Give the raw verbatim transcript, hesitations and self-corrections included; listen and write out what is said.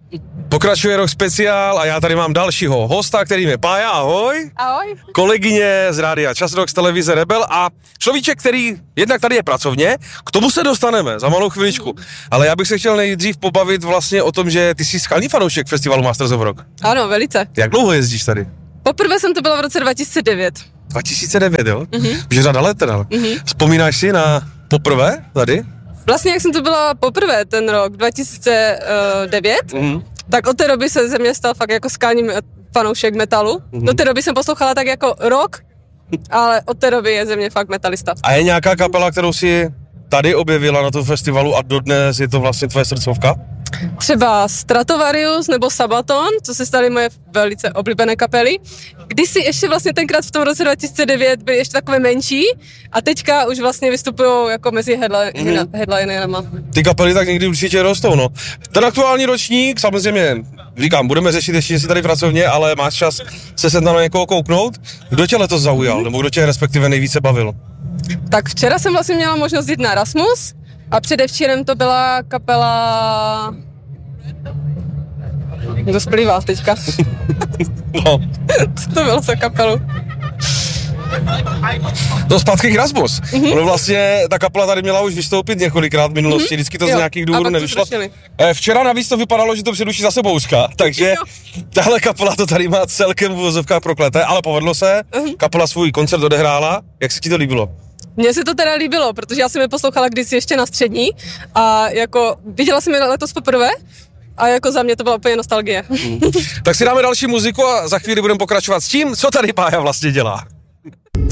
Pokračuje Rock speciál a já tady mám dalšího hosta, kterým je Pája, ahoj. Ahoj. Kolegyně z rádia Čas Rock z televize Rebel a človíček, který jednak tady je pracovně, k tomu se dostaneme za malou chviličku. Ale já bych se chtěl nejdřív pobavit vlastně o tom, že ty jsi skalní fanoušek festivalu Masters of Rock. Ano, velice. Jak dlouho jezdíš tady? Poprvé jsem to byla v roce dva tisíce devět. dva tisíce devět, jo? Mhm. Už je řada let teda. Mhm. Vzpomínáš si na poprvé tady? Vlastně jak jsem to byla poprvé ten rok dva tisíce devět, Mhm. tak od té doby se ze mě stal fakt jako skalní fanoušek metalu. Mhm. Do té doby jsem poslouchala tak jako rock, ale od té doby je ze mě fakt metalista. A je nějaká kapela, kterou si tady objevila na tom festivalu a dodnes je to vlastně tvoje srdcovka? Třeba Stratovarius nebo Sabaton, co se staly moje velice oblíbené kapely. Kdysi ještě vlastně tenkrát v tom roce dva tisíce devět byly ještě takové menší a teďka už vlastně vystupují jako mezi headli- Mhm. headlinerama. Ty kapely tak někdy určitě rostou, no. Ten aktuální ročník, samozřejmě, říkám, budeme řešit ještě, jestli tady pracovně, ale máš čas se sem na někoho kouknout. Kdo tě letos zaujal, nebo kdo tě respektive nejvíce bavil? Tak včera jsem vlastně měla možnost jít na Rasmus a předevčírem to byla kapela... Kdo splývá teďka? No, Co to bylo za kapelu? to zpátky k Rasmus. Mhm. Ono vlastně, ta kapela tady měla už vystoupit několikrát v minulosti, vždycky to z Jo, nějakých a důvodů pak to nevyšlo. zrušili. Eh, Včera navíc to vypadalo, že to předuší zase bouřka, takže Jo. tahle kapela to tady má celkem v uvozovkách prokleté, ale povedlo se, Mhm. kapela svůj koncert odehrála. Jak se ti to líbilo? Mně se to teda líbilo, protože já jsem je poslouchala kdysi ještě na střední a jako viděla jsem je letos poprvé a jako za mě to byla úplně nostalgie. Tak si dáme další muziku a za chvíli budeme pokračovat s tím, co tady Pája vlastně dělá.